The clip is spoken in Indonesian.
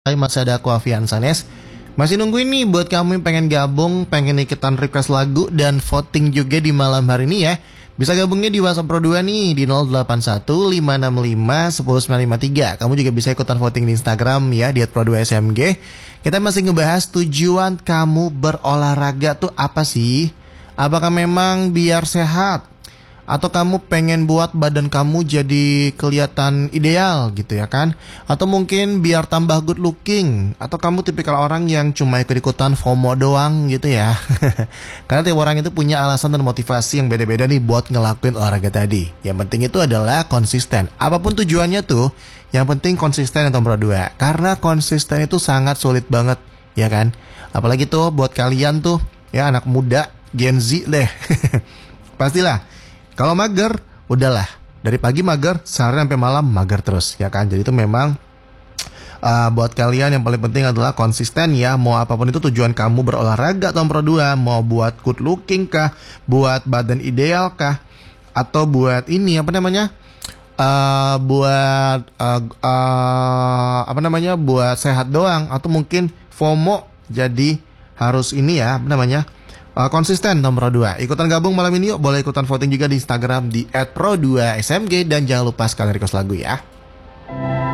Masih ada aku Avian Sanes. Masih nungguin nih buat kamu yang pengen gabung, pengen ikutan request lagu dan voting juga di malam hari ini ya. Bisa gabungnya di WhatsApp Pro 2 nih di 081565 10953. Kamu juga bisa ikutan voting di Instagram ya di @pro2smg. Kita masih ngebahas tujuan kamu berolahraga tuh apa sih? Apakah memang biar sehat? Atau kamu pengen buat badan kamu jadi kelihatan ideal gitu ya kan? Atau mungkin biar tambah good looking? Atau kamu tipikal orang yang cuma ikut-ikutan FOMO doang gitu ya? Karena tiap orang itu punya alasan dan motivasi yang beda-beda nih buat ngelakuin olahraga tadi. Yang penting itu adalah konsisten. Apapun tujuannya tuh, yang penting konsisten yang nomor 2. Karena konsisten itu sangat sulit banget, ya kan? Apalagi tuh buat kalian tuh, ya anak muda, Gen Z deh. Pastilah kalau mager, udahlah. Dari pagi mager, sehari sampai malam mager terus, ya kan? Jadi itu memang buat kalian yang paling penting adalah konsisten ya. Mau apapun itu tujuan kamu berolahraga atau nomor 2, mau buat good looking kah, buat badan ideal kah, atau buat ini apa namanya? Buat sehat doang, atau mungkin FOMO. Jadi harus ini ya, apa namanya? Konsisten nomor 2. Ikutan gabung malam ini yuk. Boleh ikutan voting juga di Instagram di @pro2smg. Dan jangan lupa sekalian request lagu ya.